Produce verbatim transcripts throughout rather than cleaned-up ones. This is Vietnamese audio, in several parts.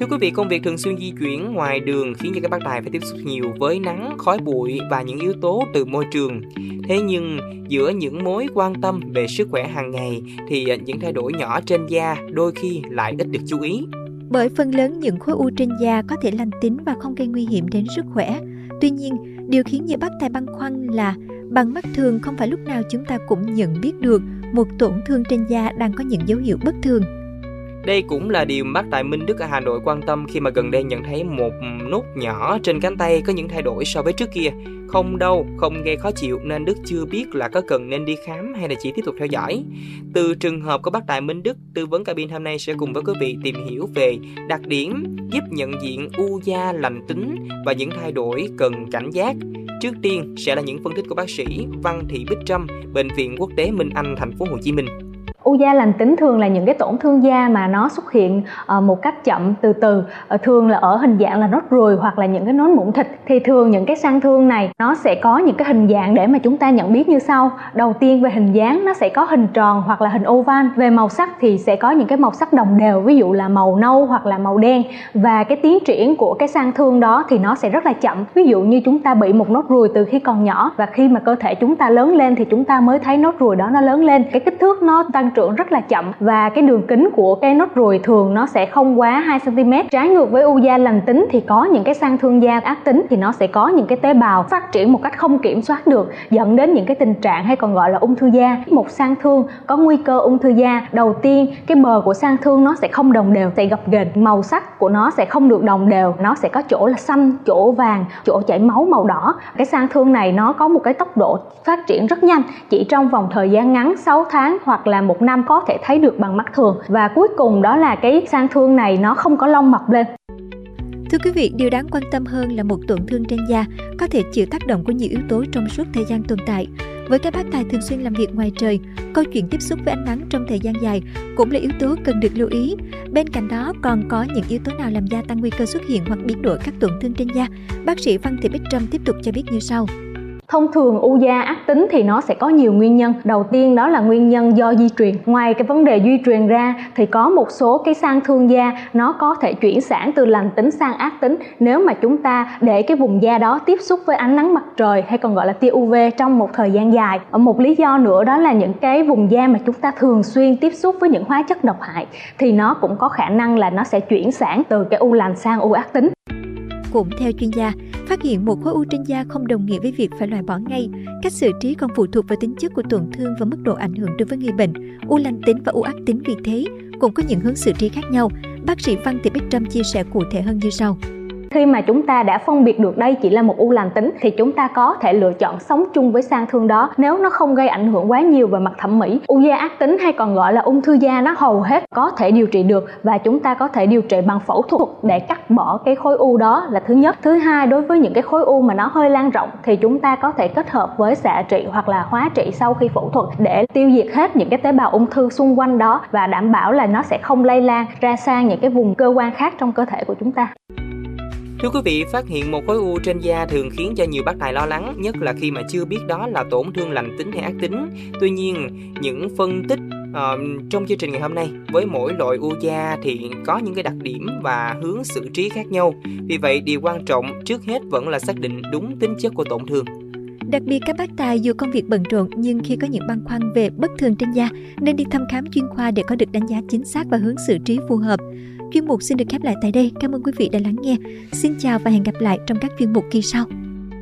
Thưa quý vị, công việc thường xuyên di chuyển ngoài đường khiến cho các bác tài phải tiếp xúc nhiều với nắng, khói bụi và những yếu tố từ môi trường. Thế nhưng giữa những mối quan tâm về sức khỏe hàng ngày thì những thay đổi nhỏ trên da đôi khi lại ít được chú ý. Bởi phần lớn những khối u trên da có thể lành tính và không gây nguy hiểm đến sức khỏe. Tuy nhiên, điều khiến nhiều bác tài băn khoăn là bằng mắt thường không phải lúc nào chúng ta cũng nhận biết được một tổn thương trên da đang có những dấu hiệu bất thường. Đây cũng là điều bác tài Minh Đức ở Hà Nội quan tâm khi mà gần đây nhận thấy một nốt nhỏ trên cánh tay có những thay đổi so với trước kia. Không đau, không gây khó chịu nên Đức chưa biết là có cần nên đi khám hay là chỉ tiếp tục theo dõi. Từ trường hợp của bác tài Minh Đức, tư vấn cabin hôm nay sẽ cùng với quý vị tìm hiểu về đặc điểm giúp nhận diện u da lành tính và những thay đổi cần cảnh giác. Trước tiên sẽ là những phân tích của bác sĩ Văn Thị Bích Trâm, Bệnh viện Quốc tế Minh Anh, thành phố Hồ Chí Minh. U da lành tính thường là những cái tổn thương da mà nó xuất hiện uh, một cách chậm, từ từ, uh, thường là ở hình dạng là nốt ruồi hoặc là những cái nốt mụn thịt. Thì thường những cái sang thương này nó sẽ có những cái hình dạng để mà chúng ta nhận biết như sau. Đầu tiên về hình dáng nó sẽ có hình tròn hoặc là hình oval. Về màu sắc thì sẽ có những cái màu sắc đồng đều, ví dụ là màu nâu hoặc là màu đen. Và cái tiến triển của cái sang thương đó thì nó sẽ rất là chậm. Ví dụ như chúng ta bị một nốt ruồi từ khi còn nhỏ và khi mà cơ thể chúng ta lớn lên thì chúng ta mới thấy nốt ruồi đó nó lớn lên. Cái kích thước nó tăng trưởng rất là chậm và cái đường kính của cái nốt ruồi thường nó sẽ không quá hai xăng ti mét. Trái ngược với u da lành tính thì có những cái sang thương da ác tính thì nó sẽ có những cái tế bào phát triển một cách không kiểm soát được, dẫn đến những cái tình trạng hay còn gọi là ung thư da. Một sang thương có nguy cơ ung thư da, đầu tiên cái bờ của sang thương nó sẽ không đồng đều, sẽ gập ghềnh, màu sắc của nó sẽ không được đồng đều, nó sẽ có chỗ là xanh, chỗ vàng, chỗ chảy máu màu đỏ. Cái sang thương này nó có một cái tốc độ phát triển rất nhanh, chỉ trong vòng thời gian ngắn sáu tháng hoặc là một năm có thể thấy được bằng mắt thường. Và cuối cùng đó là cái sang thương này nó không có lông mọc lên. Thưa quý vị, điều đáng quan tâm hơn là một tổn thương trên da có thể chịu tác động của nhiều yếu tố trong suốt thời gian tồn tại. Với các bác tài thường xuyên làm việc ngoài trời, câu chuyện tiếp xúc với ánh nắng trong thời gian dài cũng là yếu tố cần được lưu ý. Bên cạnh đó, còn có những yếu tố nào làm gia tăng nguy cơ xuất hiện hoặc biến đổi các tổn thương trên da? Bác sĩ Văn Thị Bích Trâm tiếp tục cho biết như sau. Thông thường u da ác tính thì nó sẽ có nhiều nguyên nhân. Đầu tiên đó là nguyên nhân do di truyền. Ngoài cái vấn đề di truyền ra thì có một số cái sang thương da nó có thể chuyển sản từ lành tính sang ác tính nếu mà chúng ta để cái vùng da đó tiếp xúc với ánh nắng mặt trời hay còn gọi là tia u vê trong một thời gian dài. Ở một lý do nữa đó là những cái vùng da mà chúng ta thường xuyên tiếp xúc với những hóa chất độc hại thì nó cũng có khả năng là nó sẽ chuyển sản từ cái u lành sang u ác tính. Cũng theo chuyên gia, phát hiện một khối u trên da không đồng nghĩa với việc phải loại bỏ ngay. Cách xử trí còn phụ thuộc vào tính chất của tổn thương và mức độ ảnh hưởng đối với người bệnh. U lành tính và u ác tính vì thế cũng có những hướng xử trí khác nhau. Bác sĩ Văn Thị Bích Trâm chia sẻ cụ thể hơn như sau. Khi mà chúng ta đã phân biệt được đây chỉ là một u lành tính thì chúng ta có thể lựa chọn sống chung với sang thương đó nếu nó không gây ảnh hưởng quá nhiều về mặt thẩm mỹ. U da ác tính hay còn gọi là ung thư da nó hầu hết có thể điều trị được và chúng ta có thể điều trị bằng phẫu thuật để cắt bỏ cái khối u đó là thứ nhất. Thứ hai, đối với những cái khối u mà nó hơi lan rộng thì chúng ta có thể kết hợp với xạ trị hoặc là hóa trị sau khi phẫu thuật để tiêu diệt hết những cái tế bào ung thư xung quanh đó và đảm bảo là nó sẽ không lây lan ra sang những cái vùng cơ quan khác trong cơ thể của chúng ta. Thưa quý vị, phát hiện một khối u trên da thường khiến cho nhiều bác tài lo lắng, nhất là khi mà chưa biết đó là tổn thương lành tính hay ác tính. Tuy nhiên, những phân tích uh, trong chương trình ngày hôm nay với mỗi loại u da thì có những cái đặc điểm và hướng xử trí khác nhau. Vì vậy, điều quan trọng trước hết vẫn là xác định đúng tính chất của tổn thương. Đặc biệt các bác tài dù công việc bận rộn nhưng khi có những băn khoăn về bất thường trên da nên đi thăm khám chuyên khoa để có được đánh giá chính xác và hướng xử trí phù hợp. Chuyên mục xin được khép lại tại đây. Cảm ơn quý vị đã lắng nghe. Xin chào và hẹn gặp lại trong các chuyên mục kỳ sau.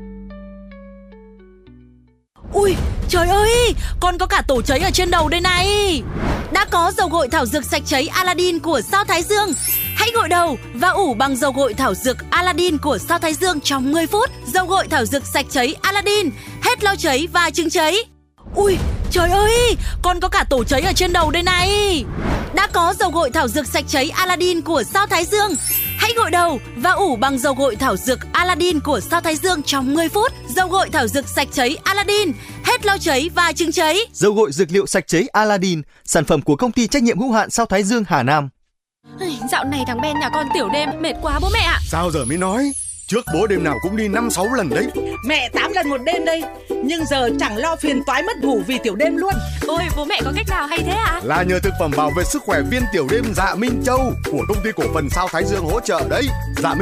Ui, trời ơi, còn có cả tổ cháy ở trên đầu đây này. Đã có dầu gội thảo dược sạch cháy Aladdin của Sao Thái Dương. Hãy gội đầu và ủ bằng dầu gội thảo dược Aladdin của Sao Thái Dương trong mười phút. Dầu gội thảo dược sạch cháy Aladdin, hết lau cháy và chứng cháy. Ui, trời ơi, còn có cả tổ cháy ở trên đầu đây này. Đã có dầu gội thảo dược sạch cháy Aladdin của Sao Thái Dương. Hãy gội đầu và ủ bằng dầu gội thảo dược Aladdin của Sao Thái Dương trong mười phút. Dầu gội thảo dược sạch cháy Aladdin, hết lau cháy và chứng cháy. Dầu gội dược liệu sạch cháy Aladdin, sản phẩm của công ty trách nhiệm hữu hạn Sao Thái Dương Hà Nam. Dạo này thằng Ben nhà con tiểu đêm mệt quá bố mẹ ạ. Sao giờ mới nói? Trước bố đêm nào cũng đi năm sáu lần đấy. Mẹ tám lần một đêm đây. Nhưng giờ chẳng lo phiền toái mất ngủ vì tiểu đêm luôn. Ôi, bố mẹ có cách nào hay thế ạ? Là nhờ thực phẩm bảo vệ sức khỏe viên tiểu đêm Dạ Minh Châu của công ty cổ phần Sao Thái Dương hỗ trợ đấy. Dạ